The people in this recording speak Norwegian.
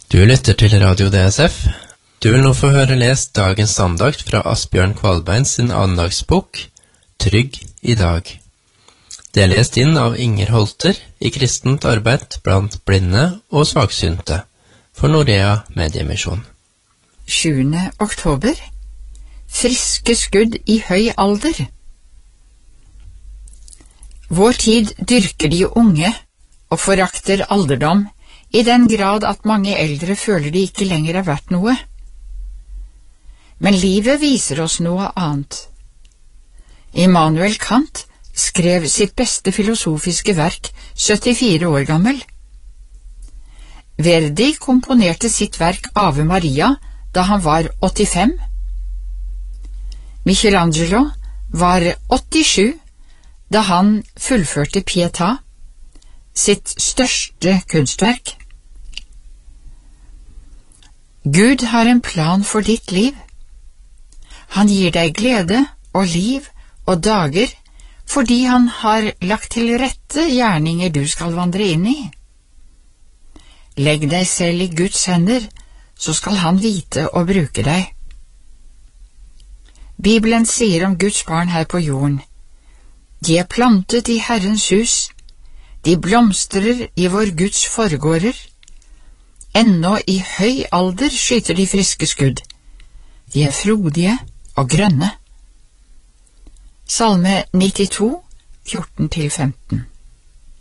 Du lytter til Radio DSF. Du vil nå få høre lest dagens andakt fra Asbjørn Kvalbein sin andagsbok, Trygg i dag. Det er lest inn av Inger Holter i kristent arbeid blant blinde og svaksynte for Norea Mediemisjon. 7. oktober. Friske skudd i høy alder. Vår tid dyrker de unge og forakter alderdom i den grad at mange eldre føler de ikke lenger er verdt noe. Men livet viser oss noe annet. Immanuel Kant skrev sitt beste filosofiske verk 74 år gammel. Verdi komponerte sitt verk Ave Maria da han var 85. Michelangelo var 87 da han fullførte Pietà, sitt største kunstverk. Gud har en plan for ditt liv. Han gir deg glede og liv og dager fordi han har lagt til rette gjerninger du skal vandre inn i. Legg deg selv i Guds hender, så skal han vite å bruke deg. Bibelen sier om Guds barn her på jorden: de er plantet i Herrens hus, de blomstrer i vår Guds forgårder. Ennå i høy alder skyter de friske skudd. De er frodige og grønne. Salme 92, 14-15.